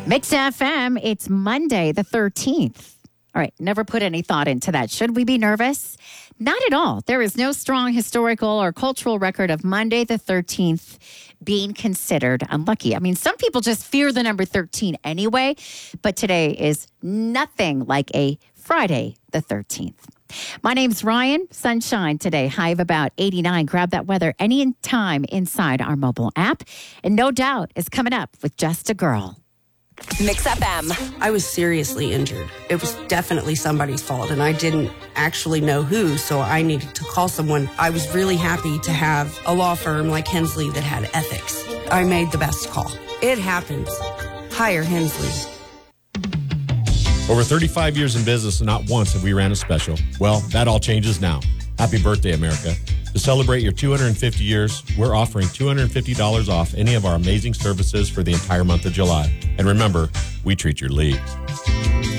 Mix FM, it's Monday the 13th. All right, never put any thought into that. Should we be nervous? Not at all. There is no strong historical or cultural record of Monday the 13th being considered unlucky. I mean, some people just fear the number 13 anyway, but today is nothing like a Friday the 13th. My name's Ryan. Sunshine today. High of about 89. Grab that weather anytime inside our mobile app. And no doubt is coming up with Just a Girl. Mix FM. I was seriously injured. It was definitely somebody's fault, and I didn't actually know who, so I needed to call someone. I was really happy to have a law firm like Hensley that had ethics. I made the best call. It happens. Hire Hensley. Over 35 years in business, and not once have we ran a special. Well, that all changes now. Happy birthday, America. To celebrate your 250 years, we're offering $250 off any of our amazing services for the entire month of July. And remember, we treat your leagues.